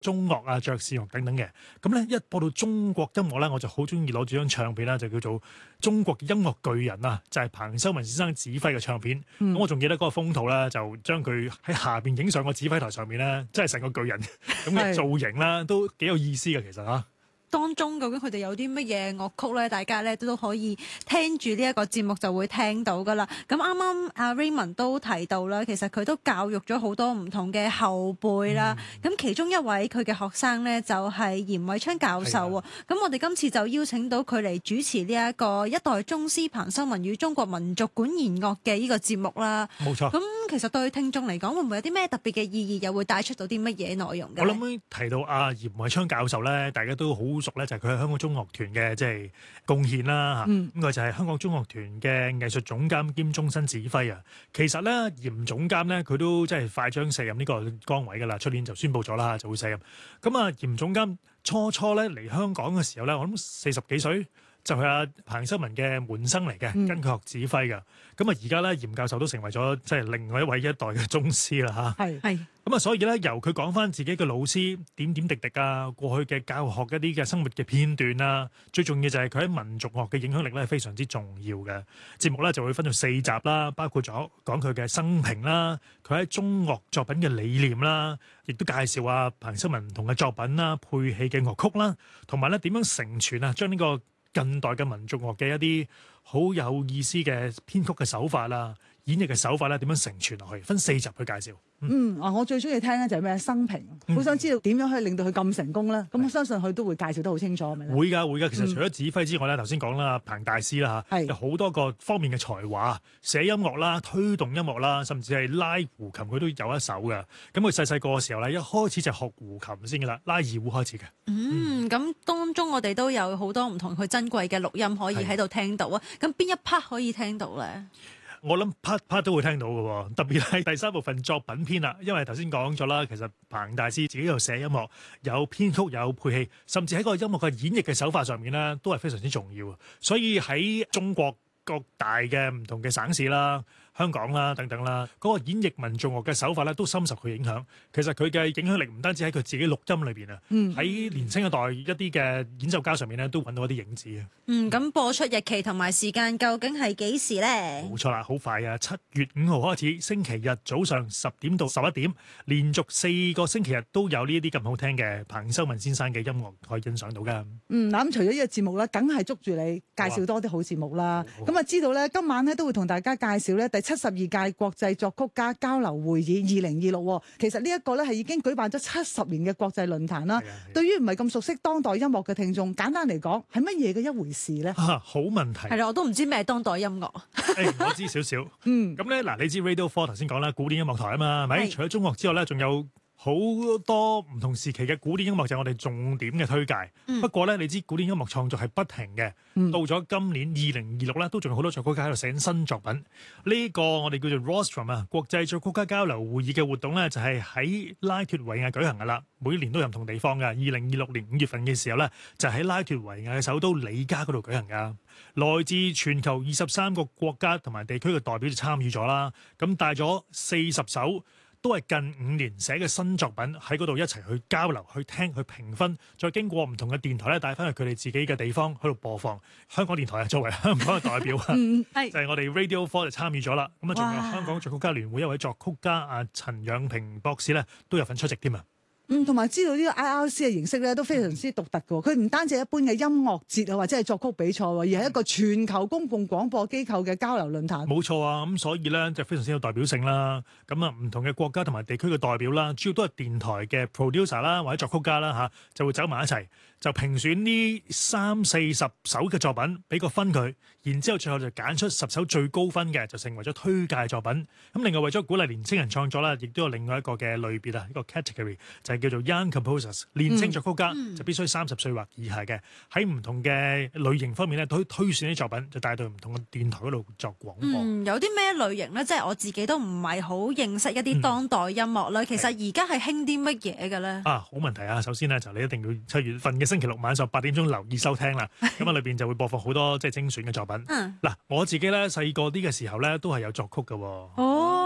中樂啊、爵士樂等等嘅。咁咧一播到中國音樂咧，我就好中意攞住張唱片啦，就叫做《中國音樂巨人》啊，就係彭修文先生指揮嘅唱片。咁我仲記得嗰個封套咧，就將佢喺下邊影上個指揮台上面咧，真係成個巨人咁嘅造型啦，都幾有意思嘅其實嚇。 當中究竟佢哋有啲乜嘢樂曲咧？大家咧都可以聽住呢一個節目就會聽到噶啦。咁啱啱阿 Raymond 都提到啦，其實佢都教育咗好多唔同嘅後輩啦。咁其中一位佢嘅學生咧就係嚴偉昌教授喎。咁我哋今次就邀請到佢嚟主持呢一個一代宗師彭修文與中國民族管弦樂嘅呢個節目啦。 冇錯。 咁其實對聽眾嚟講，會唔會有啲咩特別嘅意義，又會帶出到啲乜嘢內容嘅？ 我諗提到阿嚴偉昌教授咧，大家都好熟咧，就係佢喺香港中樂團嘅即係貢獻啦嚇。咁佢就係香港中樂團嘅藝術總監兼終身指揮啊。其實咧，嚴總監咧佢都即係快將卸任呢個崗位㗎啦，出年就宣布咗啦，就會卸任。咁啊，嚴總監初咧嚟香港嘅時候咧，我諗40幾歲。就係阿彭修文嘅門生嚟嘅，跟佢學指揮嘅。咁啊，而家咧嚴教授都成為咗即係另外一位一代嘅宗師啦嚇。係。咁啊，所以咧由佢講翻自己嘅老師點點滴滴啊，過去嘅教學一啲嘅生活嘅片段啊，最重要就係佢喺民族樂嘅影響力咧係非常之重要嘅。節目咧就會分做4集啦，包括咗講佢嘅生平啦，佢喺中樂作品嘅理念啦，亦都介紹啊彭修文唔同嘅作品啦、配器嘅樂曲啦，同埋咧點樣承傳啊，將呢個近代嘅民族樂嘅一啲好有意思嘅編曲嘅手法啦、演繹嘅手法咧，點樣承傳落去？分4集去介紹。 我最中意聽咧就係咩生平，好想知道點樣可以令到佢咁成功咧。咁我相信佢都會介紹得好清楚，係咪咧？會㗎。其實除咗指揮之外咧，頭先講啦，彭大師啦嚇，有好多個方面嘅才華，寫音樂啦、推動音樂啦，甚至係拉胡琴，佢都有一手嘅。咁佢細個嘅時候咧，一開始就學胡琴先㗎啦，拉二胡開始嘅。 咁當中我哋都有好多唔同佢珍貴嘅錄音可以喺度聽到啊。咁邊一 part 可以聽到咧？ 我諗 part 都會聽到嘅喎，特別係第3部分作品篇啦。因為頭先講咗啦，其實彭大師自己又寫音樂，有編曲，有配器，甚至喺個音樂嘅演繹嘅手法上面咧，都係非常之重要。所以喺中國各大嘅唔同嘅省市啦、香港啦等等啦，嗰個演繹民族樂嘅手法咧，都深受佢影響。其實佢嘅影響力唔單止喺佢自己錄音裏邊啊，喺年輕一代一啲嘅演奏家上面咧，都揾到一啲影子啊。 咁播出日期同埋時間究竟係幾時咧？ 冇錯啦，好快啊！7月5號開始，星期日早上10點到11點，連續4個星期日都有呢啲咁好聽嘅彭修文先生嘅音樂可以欣賞到㗎。 咁除咗呢個節目咧，梗係捉住你介紹多啲好節目啦。咁啊，知道咧今晚咧都會同大家介紹咧第72屆國際作曲家交流會議2026。其實呢一個咧係已經舉辦咗70年嘅國際論壇啦。對於唔係咁熟悉當代音樂嘅聽眾，簡單嚟講係乜嘢嘅一回事咧？ 好問題。 係啦，我都唔知咩當代音樂。 我知少少。咁咧嗱，你知 Radio 4頭先講啦，古典音樂台啊嘛，係咪？除咗中樂之外咧，仲有好多唔同時期嘅古典音樂就係我哋重點嘅推介。不過咧，你知古典音樂創作係不停嘅。到咗今年2026咧，都仲有好多作曲家喺度寫新作品。呢個我哋叫做 Rostrum 啊，國際作曲家交流會議嘅活動咧，就係喺拉脫維亞舉行噶啦。每年都有唔同地方嘅。2026年5月份嘅時候咧，就喺拉脫維亞嘅首都里加嗰度舉行噶。來自全球23個國家同埋地區嘅代表就參與咗啦。咁帶咗40首。都係近5年寫嘅新作品喺嗰度一齊去交流、去聽、去評分，再經過唔同嘅電台咧帶翻去佢哋自己嘅地方喺度播放。香港電台作為香港嘅代表啊，就係我哋 Radio 4就參與咗啦。咁啊，仲有香港作曲家聯會一位作曲家阿陳仰平博士咧，都有份出席添啊。同埋知道呢個 IRC 嘅形式咧都非常之獨特嘅，佢唔單止一般嘅音樂節啊，或者係作曲比賽，而係一個全球公共廣播機構嘅交流論壇。冇錯啊，咁所以咧就非常之有代表性啦。咁啊，唔同嘅國家同埋地區嘅代表啦，主要都係電台嘅 producer 啦，或者作曲家啦嚇，就會走埋一齊，就評選呢30-40首嘅作品，俾個分佢，然之後最後就揀出10首最高分嘅，就成為咗推介作品。咁另外為咗鼓勵年輕人創作啦，亦都有另外一個嘅類別啊，一個 category 就係叫做 Young Composers， 年輕作曲家就必須30歲或以下嘅，喺唔同嘅類型方面咧，都可以推選啲作品，就帶到唔同嘅電台嗰度作廣播。 有啲咩類型咧？即係我自己都唔係好認識一啲當代音樂啦。其實而家係興啲乜嘢嘅咧？好問題啊！首先咧就你一定要7月份嘅星期六晚上8點鐘留意收聽啦。咁啊裏邊就會播放好多即係精選嘅作品。嗱，我自己咧細個啲嘅時候咧都係有作曲嘅。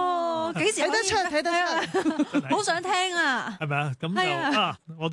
幾時睇得出，睇得出。 好想聽啊！ 係咪啊？咁係啊就我